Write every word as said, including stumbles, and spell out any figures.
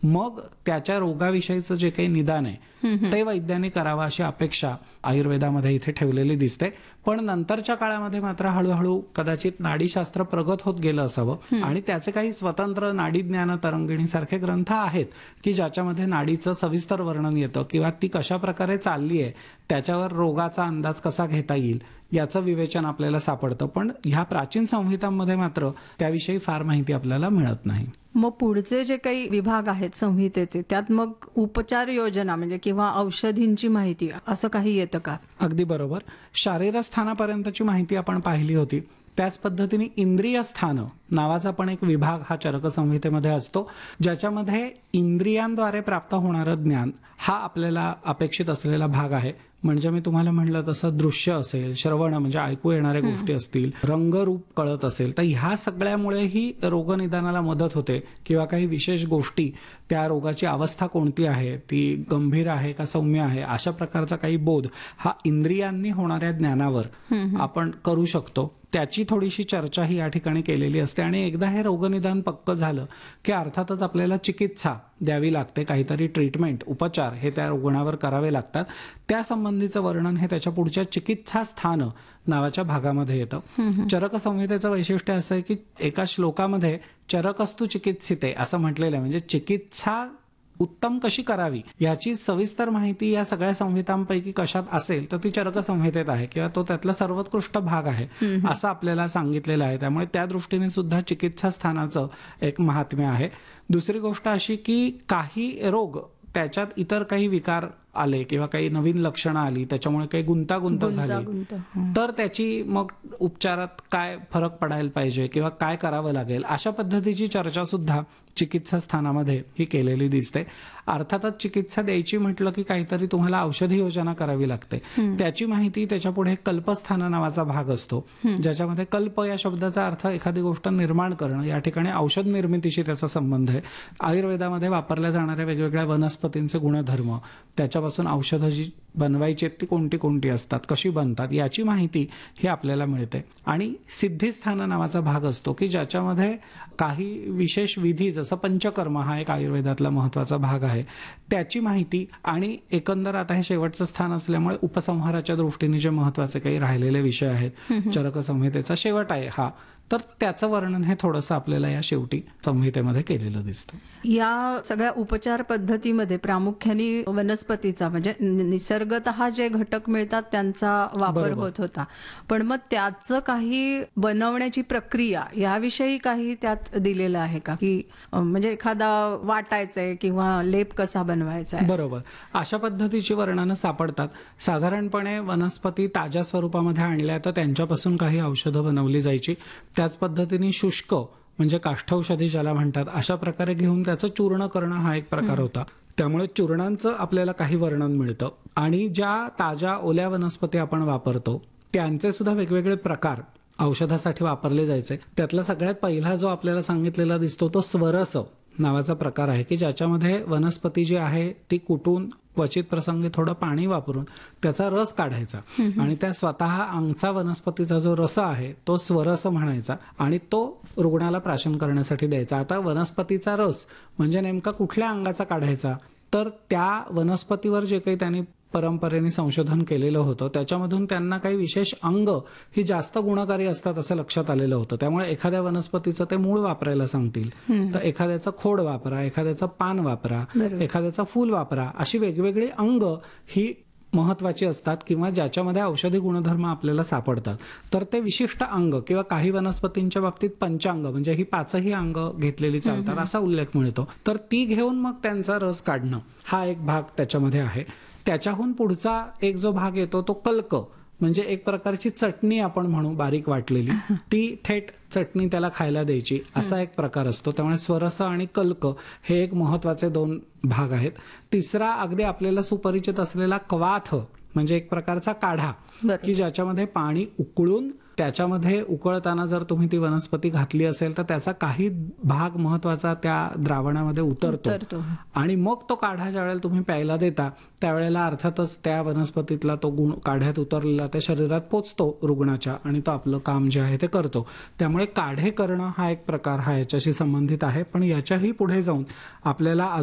मग त्याच्या रोगाविषयीचं जे काही निदान आहे ते वैद्याने करावं अशी अपेक्षा आयुर्वेदामध्ये इथे ठेवलेली दिसते. पण नंतरच्या काळामध्ये मात्र हळूहळू कदाचित नाडीशास्त्र प्रगत होत गेलं असावं आणि त्याचे काही स्वतंत्र नाडी ज्ञान तरंगिणी सारखे ग्रंथ आहेत की ज्याच्यामध्ये नाडीचं सविस्तर वर्णन येतं किंवा ती कशा प्रकारे चालली आहे त्याच्यावर रोगाचा अंदाज कसा घेता येईल याचं विवेचन आपल्याला सापडतं. पण ह्या प्राचीन संहितांमध्ये मात्र त्याविषयी फार माहिती आपल्याला मिळत नाही. मग पुढचे जे काही विभाग आहेत संहितेचे त्यात मग उपचार योजना म्हणजे किंवा औषधींची माहिती असं काही येतं का? अगदी बरोबर. शारीरस्थानापर्यंतची माहिती आपण पाहिली होती. त्याच पद्धतीने इंद्रिय स्थान नावाचा पण एक विभाग हा चरक संहितेमध्ये असतो ज्याच्यामध्ये इंद्रियांद्वारे प्राप्त होणारं ज्ञान हा आपल्याला अपेक्षित असलेला भाग आहे. म्हणजे मी तुम्हाला म्हणलं तसं दृश्य असेल, श्रवण म्हणजे ऐकू येणाऱ्या गोष्टी असतील, रंगरूप कळत असेल तर ह्या सगळ्यामुळेही रोगनिदानाला मदत होते किंवा काही विशेष गोष्टी त्या रोगाची अवस्था कोणती आहे, ती गंभीर आहे का सौम्य आहे अशा प्रकारचा काही बोध हा इंद्रियांनी होणाऱ्या ज्ञानावर आपण करू शकतो. त्याची थोडीशी चर्चा ही या ठिकाणी केलेली असते आणि एकदा हे रोगनिदान पक्क झालं की अर्थातच आपल्याला चिकित्सा द्यावी लागते, काहीतरी ट्रीटमेंट उपचार हे त्या रुग्णावर करावे लागतात. त्या संबंधीचं वर्णन हे त्याच्या पुढच्या चिकित्सा स्थान नावाच्या भागामध्ये येतं. चरक संहितेचं वैशिष्ट्य असं आहे की एका श्लोकामध्ये चरकस्तु चिकित्सिते असं म्हटलेलं आहे. म्हणजे चिकित्सा उत्तम कशी करावी याची सविस्तर माहिती या सगळ्या संहितांपैकी कशात असेल तर ती चरक संहितेत आहे किंवा तो त्यातला सर्वोत्कृष्ट भाग आहे असं आपल्याला सांगितलेलं आहे. त्यामुळे त्या दृष्टीने सुद्धा चिकित्सा स्थानाचं एक महात्म्य आहे. दुसरी गोष्ट अशी की काही रोग त्याच्यात इतर काही विकार आले किंवा काही नवीन लक्षणं आली त्याच्यामुळे काही गुंतागुंत झाली तर त्याची मग उपचारात काय फरक पडायला पाहिजे किंवा काय करावं लागेल अशा पद्धतीची चर्चा सुद्धा चिकित्सा स्थानामध्ये ही केलेली दिसते. अर्थातच चिकित्सा द्यायची म्हटलं की काहीतरी तुम्हाला औषधी योजना करावी लागते. त्याची माहिती त्याच्या पुढे कल्पस्थान नावाचा भाग असतो ज्याच्यामध्ये कल्प या शब्दाचा अर्थ एखादी गोष्ट निर्माण करणं. या ठिकाणी औषध निर्मितीशी त्याचा संबंध आहे. आयुर्वेदामध्ये वापरल्या जाणाऱ्या वेगवेगळ्या वनस्पतींचे गुणधर्म त्याच्यापासून औषधं जी बनवायची ती कोणती कोणती असतात, कशी बनतात याची माहिती ही आपल्याला मिळते. आणि सिद्धिस्थान नावाचा भाग असतो की ज्याच्यामध्ये काही विशेष विधी जसं पंचकर्म हा एक आयुर्वेदातला महत्वाचा भाग आहे त्याची माहिती आणि एकंदर आता हे शेवटचं स्थान असल्यामुळे उपसंहाराच्या दृष्टीने जे महत्वाचे काही राहिलेले विषय आहेत चरक संहितेचा शेवट आहे हा तर त्याचं वर्णन हे थोडंसं आपल्याला या शेवटी संहितेमध्ये केलेलं दिसतं. या सगळ्या उपचार पद्धतीमध्ये प्रामुख्याने वनस्पतीचा म्हणजे निसर्गतः जे घटक मिळतात त्यांचा वापर होत होता. पण मग त्याचं काही बनवण्याची प्रक्रिया याविषयी काही त्यात दिलेलं आहे का की म्हणजे एखादा वाटायचंय किंवा लेप कसा बनवायचा आहे? बरोबर. अशा पद्धतीची वर्णनं सापडतात. साधारणपणे वनस्पती ताज्या स्वरूपामध्ये आणल्या तर त्यांच्यापासून काही औषधं बनवली जायची. त्याच पद्धतीने शुष्क म्हणजे काष्ठौषधी ज्याला म्हणतात अशा प्रकारे घेऊन त्याचं चूर्ण करणं हा एक प्रकार होता. त्यामुळे चूर्णांचं आपल्याला काही वर्णन मिळतं. आणि ज्या ताज्या ओल्या वनस्पती आपण वापरतो त्यांचे सुद्धा वेगवेगळे प्रकार औषधासाठी वापरले जायचे. त्यातला सगळ्यात पहिला जो आपल्याला सांगितलेला दिसतो तो स्वरस नावाचा प्रकार आहे की ज्याच्यामध्ये वनस्पती जी आहे ती कुटून क्वचित प्रसंगी थोडं पाणी वापरून त्याचा रस काढायचा आणि त्या स्वतः अंगचा वनस्पतीचा जो रस आहे तो स्वरस म्हणायचा आणि तो रुग्णाला प्राशन करण्यासाठी द्यायचा. आता वनस्पतीचा रस म्हणजे नेमका कुठल्या अंगाचा काढायचा तर त्या वनस्पतीवर जे काही त्यांनी परंपरेने संशोधन केलेलं होतं त्याच्यामधून त्यांना काही विशेष अंग ही जास्त गुणकारी असतात असं लक्षात आलेलं होतं. त्यामुळे एखाद्या वनस्पतीचं ते मूळ वापरायला सांगतील तर एखाद्याचं खोड वापरा, एखाद्याचं पान वापरा, एखाद्याचं फूल वापरा अशी वेगवेगळी अंग ही महत्वाची असतात किंवा ज्याच्यामध्ये औषधी गुणधर्म आपल्याला सापडतात. तर ते विशिष्ट अंग किंवा काही वनस्पतींच्या बाबतीत पंचांग म्हणजे ही पाचही अंग घेतलेली चालतात असा उल्लेख मिळतो. तर ती घेऊन मग त्यांचा रस काढणं हा एक भाग त्याच्यामध्ये आहे. त्याच्याहून पुढचा एक जो भाग येतो तो कल्क म्हणजे एक प्रकारची चटणी आपण म्हणू बारीक वाटलेली ती थेट चटणी त्याला खायला द्यायची असा एक प्रकार असतो. त्यामुळे स्वरस आणि कल्क हे एक महत्वाचे दोन भाग आहेत. तिसरा अगदी आपल्याला सुपरिचित असलेला क्वाथ म्हणजे एक प्रकारचा काढा की ज्याच्यामध्ये पाणी उकळून त्याच्यामध्ये उकळताना जर तुम्ही ती वनस्पती घातली असेल तर त्याचा काही भाग महत्वाचा त्या द्रावणामध्ये उतरतो आणि मग तो काढा ज्यावेळेला तुम्ही प्यायला देता त्यावेळेला अर्थातच त्या वनस्पतीतला तो गुण काढ्यात उतरलेला त्या शरीरात पोचतो रुग्णाच्या आणि तो आपलं काम जे आहे ते करतो. त्यामुळे काढे करणं हा एक प्रकार हा याच्याशी संबंधित आहे. पण याच्याही पुढे जाऊन आपल्याला